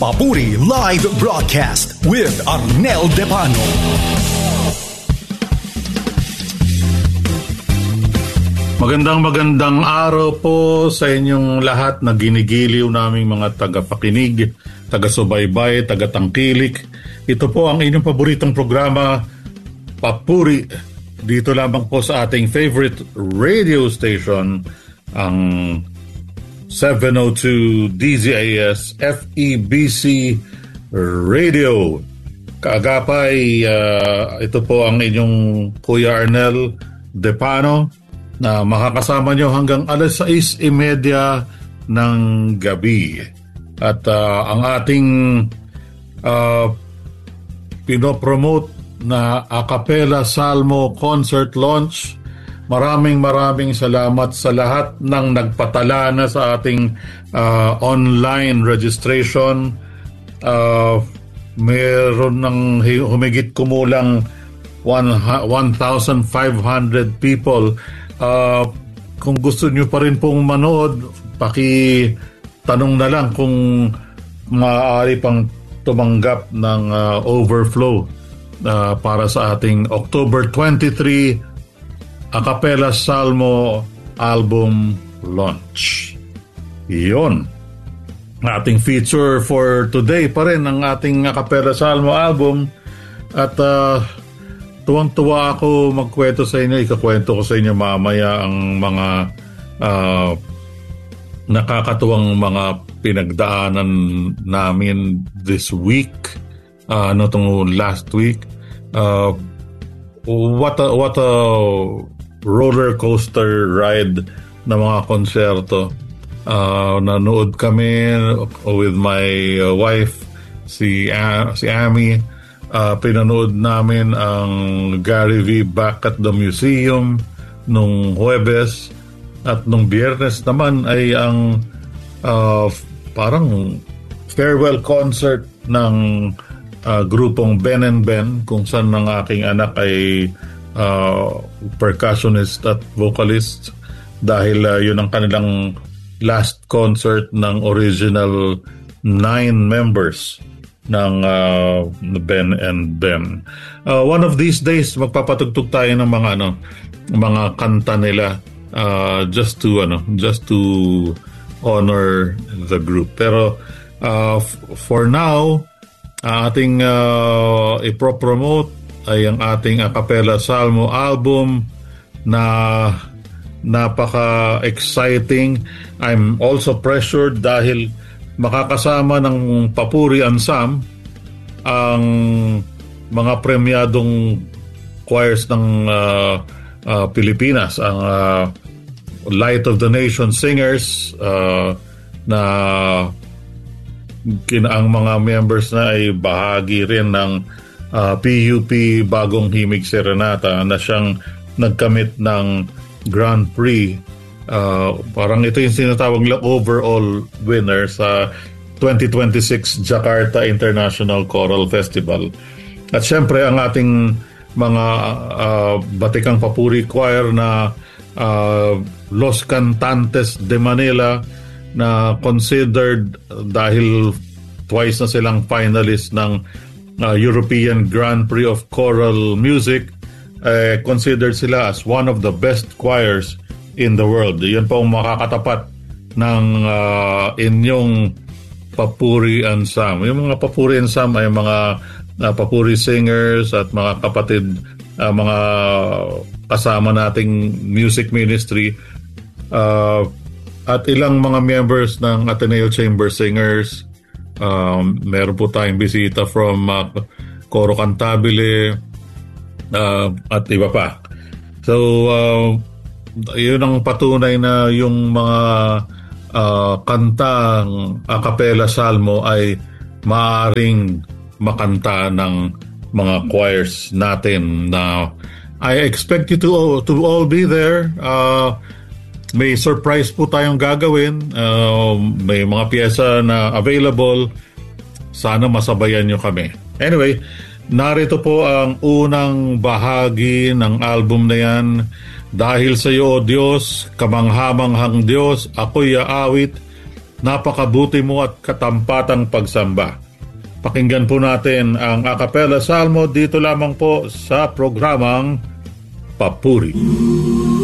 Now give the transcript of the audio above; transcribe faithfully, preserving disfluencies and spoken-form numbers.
Papuri Live Broadcast with Arnel Depano. Magandang magandang araw po sa inyong lahat na ginigiliw naming mga tagapakinig, taga-subaybay, taga-tangkilik. Ito po ang inyong paboritong programa, Papuri, dito lamang po sa ating favorite radio station, ang seven oh two D Z A S F E B C Radio. Kaagapay, uh, ito po ang inyong Kuya Arnel Depano na makakasama nyo hanggang alas sais imedya ng gabi. At uh, ang ating uh, pinopromote na a cappella salmo concert launch, maraming maraming salamat sa lahat ng nagpatala na sa ating uh, online registration. Uh, meron ng humigit kumulang one thousand five hundred people. Uh, kung gusto nyo pa rin pong manood, paki-tanong na lang kung maaari pang tumanggap ng uh, overflow uh, para sa ating October twenty-third a cappella salmo album launch. Iyon. Ating feature for today pa rin ang ating a cappella salmo album. At uh, tuwang-tuwa ako magkwento sa inyo, ikakwento ko sa inyo mamaya ang mga uh, nakakatuwang mga pinagdaanan namin this week, uh, ano itong last week. Uh, what a, what a roller coaster ride na mga konserto. Uh, nanood kami with my uh, wife, si, uh, si Amy. Uh, pinanood namin ang Gary V Back at the Museum nung Huwebes, at nung Biyernes naman ay ang uh, parang farewell concert ng uh, grupong Ben and Ben, kung saan ang aking anak ay uh, percussionist at vocalist, dahil uh, yun ang kanilang last concert ng original nine members ng uh, Ben and Ben. Uh, one of these days magpapatugtog tayo ng mga ano, mga kanta nila, uh, just to ano, just to honor the group. Pero uh, f- for now, uh, ating uh, ipropromote ay ang ating a cappella salmo album na napaka-exciting. I'm also pressured dahil makakasama ng Papuri Ansam ang mga premyadong choirs ng uh, uh, Pilipinas, ang uh, Light of the Nation Singers, uh, na kin- ang mga members na ay bahagi rin ng uh, P U P Bagong Himig Serenata na siyang nagkamit ng Grand Prix. Uh, parang ito yung sinatawag lang overall winner sa twenty twenty-six Jakarta International Choral Festival. At syempre ang ating mga uh, Batikang Papuri Choir na uh, Los Cantantes de Manila, na considered dahil twice na silang finalist ng uh, European Grand Prix of Choral Music, uh, considered sila as one of the best choirs in the world. Yan po ang makakatapat ng uh, inyong Papuri Ansam. Yung mga Papuri Ansam ay mga uh, Papuri singers at mga kapatid, uh, mga kasama nating music ministry, uh, at ilang mga members ng Ateneo Chamber Singers. Um, meron po tayong bisita from uh, Coro Cantabile, uh, at iba pa. So, uh, yun ang patunay na yung mga uh, kantang a cappella salmo ay maaring makanta ng mga choirs natin. Na I expect you to to all be there. Uh, may surprise po tayong gagawin. Uh, may mga piyesa na available. Sana masabayan nyo kami. Anyway, narito po ang unang bahagi ng album na yan. Dahil sa iyo, O Diyos, kamanghamanghang Diyos, ako'y aawit, napakabuti mo at katampatang pagsamba. Pakinggan po natin ang a cappella salmo dito lamang po sa programang Papuri.